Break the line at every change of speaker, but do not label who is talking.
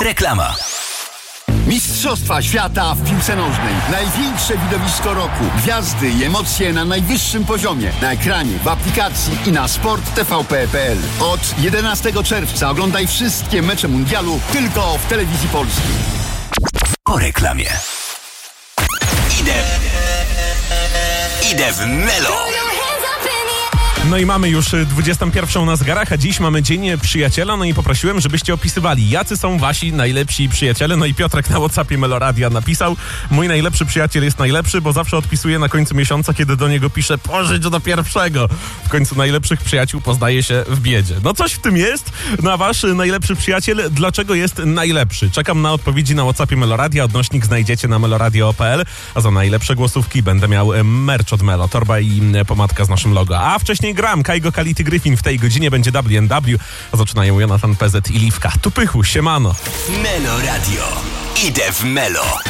Reklama.
Mistrzostwa świata w piłce nożnej. Największe widowisko roku. Gwiazdy i emocje na najwyższym poziomie. Na ekranie, w aplikacji i na sporttvp.pl. Od 11 czerwca oglądaj wszystkie mecze mundialu tylko w Telewizji Polskiej.
Po reklamie. Idę w Melo.
No i mamy już 21 na zegarach, a dziś mamy Dzień Przyjaciela, no i poprosiłem, żebyście opisywali, jacy są wasi najlepsi przyjaciele. No i Piotrek na WhatsAppie Meloradia napisał: mój najlepszy przyjaciel jest najlepszy, bo zawsze odpisuje na końcu miesiąca, kiedy do niego piszę pożycz do pierwszego. W końcu najlepszych przyjaciół poznaje się w biedzie. No coś w tym jest. No a wasz najlepszy przyjaciel, dlaczego jest najlepszy? Czekam na odpowiedzi na WhatsAppie Meloradia. Odnośnik znajdziecie na meloradio.pl, a za najlepsze głosówki będę miał merch od Melo, torba i pomadka z naszym logo. A wcześniej gram Kaigo, Kality, Gryfin. W tej godzinie będzie W&W, a zaczynają Jonathan PZ i Liwka. Tu pychu, siemano.
Melo Radio. Idę w Melo.